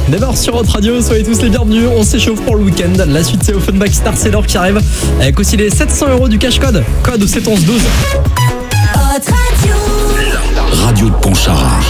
9h sur votre radio, soyez tous les bienvenus, on s'échauffe pour le week-end. La suite c'est Offenbach Star Sailor qui arrive avec aussi les 700€ du cash code au 71112. Radio de Pontcharrat.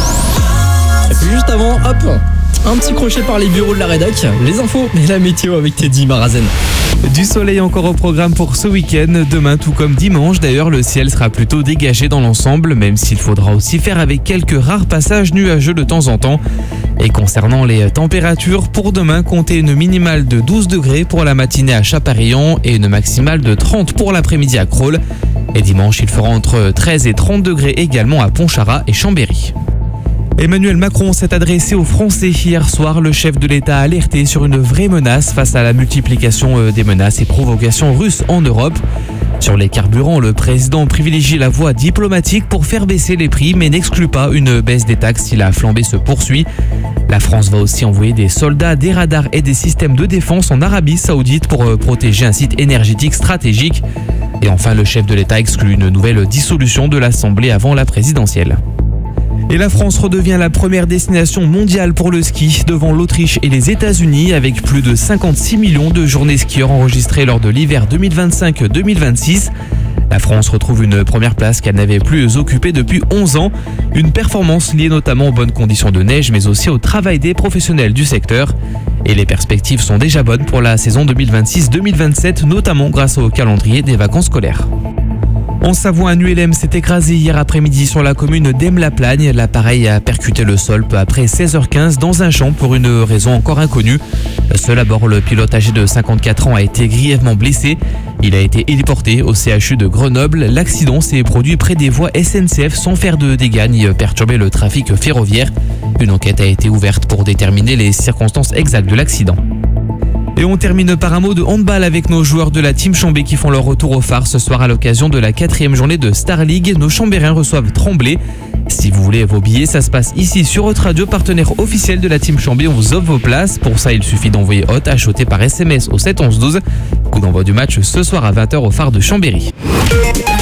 Et puis juste avant, hop, un petit crochet par les bureaux de la rédac, les infos et la météo avec Teddy Marazen. Du soleil encore au programme pour ce week-end. Demain, tout comme dimanche, d'ailleurs, le ciel sera plutôt dégagé dans l'ensemble, même s'il faudra aussi faire avec quelques rares passages nuageux de temps en temps. Et concernant les températures, pour demain, comptez une minimale de 12 degrés pour la matinée à Chaparillan et une maximale de 30 pour l'après-midi à Crolles. Et dimanche, il fera entre 13 et 30 degrés également à Pontcharrat et Chambéry. Emmanuel Macron s'est adressé aux Français hier soir. Le chef de l'État a alerté sur une vraie menace face à la multiplication des menaces et provocations russes en Europe. Sur les carburants, le président privilégie la voie diplomatique pour faire baisser les prix, mais n'exclut pas une baisse des taxes si la flambée se poursuit. La France va aussi envoyer des soldats, des radars et des systèmes de défense en Arabie Saoudite pour protéger un site énergétique stratégique. Et enfin, le chef de l'État exclut une nouvelle dissolution de l'Assemblée avant la présidentielle. Et la France redevient la première destination mondiale pour le ski devant l'Autriche et les États-Unis avec plus de 56 millions de journées skieurs enregistrées lors de l'hiver 2025-2026. La France retrouve une première place qu'elle n'avait plus occupée depuis 11 ans. Une performance liée notamment aux bonnes conditions de neige mais aussi au travail des professionnels du secteur. Et les perspectives sont déjà bonnes pour la saison 2026-2027, notamment grâce au calendrier des vacances scolaires. En Savoie, un ULM s'est écrasé hier après-midi sur la commune d'Aime-la-Plagne. L'appareil a percuté le sol peu après 16h15 dans un champ pour une raison encore inconnue. Seul à bord, le pilote âgé de 54 ans a été grièvement blessé. Il a été héliporté au CHU de Grenoble. L'accident s'est produit près des voies SNCF sans faire de dégâts ni perturber le trafic ferroviaire. Une enquête a été ouverte pour déterminer les circonstances exactes de l'accident. Et on termine par un mot de handball avec nos joueurs de la Team Chambé qui font leur retour au phare ce soir à l'occasion de la 4e journée de Star League. Nos Chambériens reçoivent Tremblay. Si vous voulez vos billets, ça se passe ici sur Hot Radio, partenaire officiel de la Team Chambé. On vous offre vos places. Pour ça, il suffit d'envoyer Hot HOT par SMS au 71112. Coup d'envoi du match ce soir à 20h au phare de Chambéry.